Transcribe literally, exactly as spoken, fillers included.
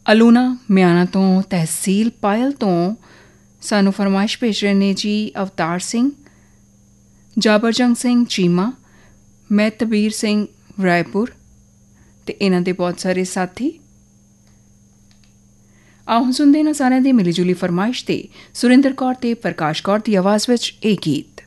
ਅਲੂਨਾ ਮਿਆਣਾ ਤੋਂ, ਤਹਿਸੀਲ ਪਾਇਲ ਤੋਂ ਸਾਨੂੰ ਫਰਮਾਇਸ਼ ਭੇਜ ਰਹੇ ਨੇ ਜੀ ਅਵਤਾਰ ਸਿੰਘ, ਜਾਬਰਜੰਗ ਸਿੰਘ ਚੀਮਾ, ਮੈਂ ਤਬੀਰ ਸਿੰਘ ਰਾਏਪੁਰ ਅਤੇ ਇਹਨਾਂ ਦੇ ਬਹੁਤ ਸਾਰੇ ਸਾਥੀ। ਆਓ ਸੁਣਦੇ ਇਹਨਾਂ ਸਾਰਿਆਂ ਦੀ ਮਿਲੀ ਜੁਲੀ ਫਰਮਾਇਸ਼ 'ਤੇ ਸੁਰਿੰਦਰ ਕੌਰ ਅਤੇ ਪ੍ਰਕਾਸ਼ ਕੌਰ ਦੀ ਆਵਾਜ਼ ਵਿੱਚ ਇਹ ਗੀਤ।